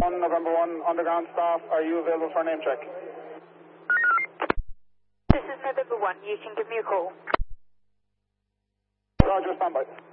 November 1 underground staff, are you available for a name check? This is November 1. You can give me a call. Roger, standby.